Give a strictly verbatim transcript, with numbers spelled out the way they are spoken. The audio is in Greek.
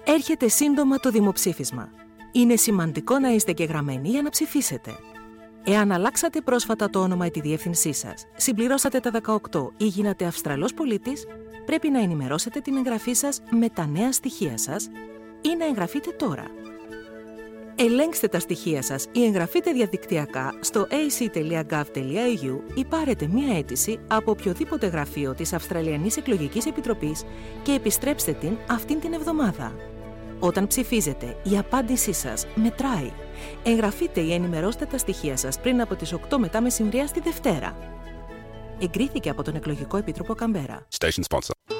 Έρχεται σύντομα το δημοψήφισμα. Είναι σημαντικό να είστε εγγεγραμμένοι για να ψηφίσετε. Εάν αλλάξατε πρόσφατα το όνομα ή τη διεύθυνσή σας, συμπληρώσατε τα δεκαοκτώ ή γίνατε Αυστραλός πολίτης, πρέπει να ενημερώσετε την εγγραφή σας με τα νέα στοιχεία σας ή να εγγραφείτε τώρα. Ελέγξτε τα στοιχεία σας ή εγγραφείτε διαδικτυακά στο έι σι τελεία γκοβ τελεία έι γιου ή πάρετε μία αίτηση από οποιοδήποτε γραφείο της Αυστραλιανής Εκλογικής Επιτροπής και επιστρέψτε την αυτήν την εβδομάδα. Όταν ψηφίζετε, η απάντησή σας μετράει. Εγγραφείτε ή ενημερώστε τα στοιχεία σας πριν από τις οκτώ μετά μεσημβρία τη Δευτέρα. Εγκρίθηκε από τον Εκλογικό Επίτροπο Καμπέρα. Station sponsor.